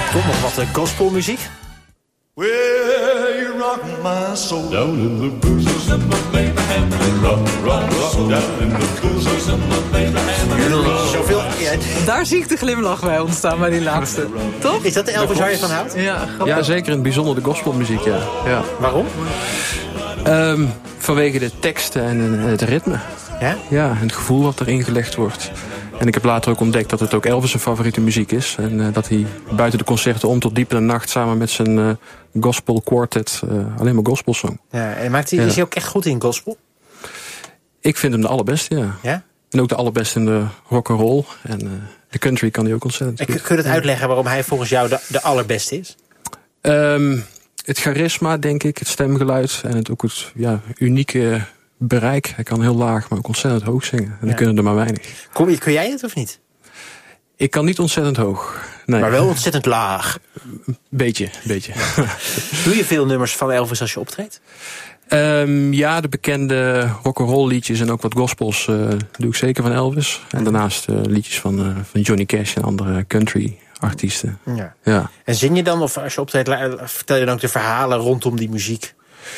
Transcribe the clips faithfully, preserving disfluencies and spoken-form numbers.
Komt nog wat uh, gospelmuziek? Well, you rock my soul down in the boozers and my baby hand rock, rock, rock down in the boozers and my baby hand. Zoveel. Ja. Daar zie ik de glimlach bij ontstaan bij die laatste. Toch? Is dat de Elvis waar je van houdt? Ja, ja, zeker in het bijzonder de gospelmuziek, ja. ja. Waarom? Um, vanwege de teksten en het ritme. Ja? Ja, en het gevoel wat erin gelegd wordt. En ik heb later ook ontdekt dat het ook Elvis zijn favoriete muziek is. En uh, dat hij buiten de concerten om tot diep in de nacht samen met zijn uh, gospel quartet uh, alleen maar gospel zong. Ja, en maakt hij, ja. Is hij ook echt goed in gospel? Ik vind hem de allerbeste, ja. Ja? En ook de allerbeste in de rock'n'roll. En uh, de country kan hij ook ontzettend goed. Kun je het uitleggen waarom hij volgens jou de, de allerbeste is? Um, het charisma, denk ik, het stemgeluid en het ook het ja, unieke bereik. Hij kan heel laag, maar ook ontzettend hoog zingen. En ja. Dan kunnen er maar weinig. Kom, kun jij het of niet? Ik kan niet ontzettend hoog. Nee. Maar wel ontzettend laag. Beetje, beetje. Ja. Doe je veel nummers van Elvis als je optreedt? Um, ja, de bekende rock'n'roll liedjes en ook wat gospels uh, doe ik zeker van Elvis. En daarnaast uh, liedjes van, uh, van Johnny Cash en andere country artiesten. Ja. Ja. En zing je dan, of als je optreedt, vertel je dan ook de verhalen rondom die muziek?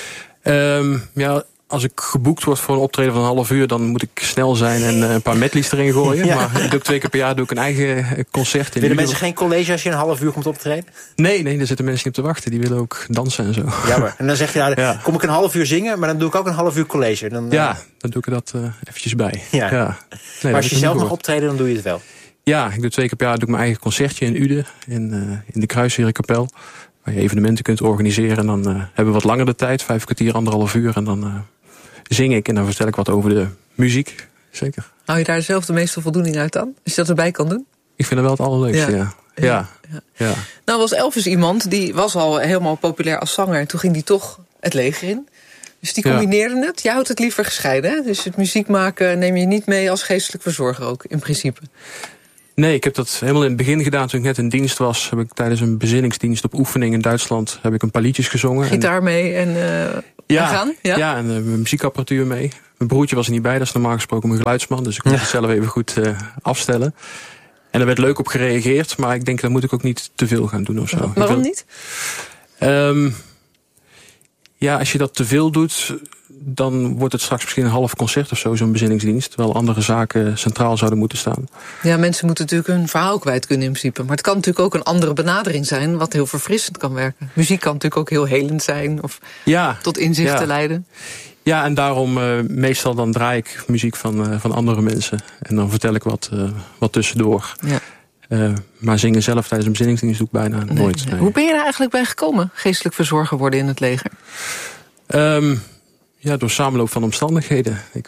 Um, ja, als ik geboekt word voor een optreden van een half uur, dan moet ik snel zijn en uh, een paar medleys erin gooien. Ja. Maar ik doe twee keer per jaar doe ik een eigen concert. Willen mensen geen college als je een half uur komt optreden? Nee, nee, daar zitten mensen niet op te wachten. Die willen ook dansen en zo. Jammer. En dan zeg je, nou, ja. kom ik een half uur zingen, maar dan doe ik ook een half uur college. Dan, ja, uh... dan doe ik dat uh, eventjes bij. Ja. Ja. Nee, maar als je zelf mag optreden, dan doe je het wel? Ja, ik doe twee keer per jaar doe ik mijn eigen concertje in Uden, in, uh, in de Kruisherenkapel. Waar je evenementen kunt organiseren. En dan uh, hebben we wat langer de tijd, vijf kwartier, anderhalf uur. En dan uh, zing ik en dan vertel ik wat over de muziek. Zeker. Hou je daar zelf de meeste voldoening uit dan? Als je dat erbij kan doen? Ik vind het wel het allerleukste, ja. Ja. Ja. Ja. Ja. Ja. Nou was Elvis iemand, die was al helemaal populair als zanger. En toen ging hij toch het leger in. Dus die combineerde ja. het. Jij houdt het liever gescheiden, hè? Dus het muziek maken neem je niet mee als geestelijk verzorger ook, in principe. Nee, ik heb dat helemaal in het begin gedaan. Toen ik net in dienst was, heb ik tijdens een bezinningsdienst op oefening in Duitsland heb ik een paar liedjes gezongen. Gitaar en, mee en, uh, ja, en gaan? Ja, ja en uh, mijn muziekapparatuur mee. Mijn broertje was er niet bij, dat is normaal gesproken mijn geluidsman. Dus ik kon ja. het zelf even goed uh, afstellen. En er werd leuk op gereageerd, maar ik denk, dat moet ik ook niet te veel gaan doen of zo. Waarom niet? Um, ja, als je dat te veel doet, dan wordt het straks misschien een half concert of zo, zo'n bezinningsdienst. Terwijl andere zaken centraal zouden moeten staan. Ja, mensen moeten natuurlijk hun verhaal kwijt kunnen in principe. Maar het kan natuurlijk ook een andere benadering zijn, wat heel verfrissend kan werken. Muziek kan natuurlijk ook heel helend zijn, of ja, tot inzichten ja. leiden. Ja, en daarom uh, meestal dan draai ik muziek van, uh, van andere mensen. En dan vertel ik wat, uh, wat tussendoor. Ja. Uh, maar zingen zelf tijdens een bezinningsdienst doe ik bijna nee, nooit. Nee. Hoe ben je daar eigenlijk bij gekomen, geestelijk verzorger worden in het leger? Um, ja, door samenloop van omstandigheden. Ik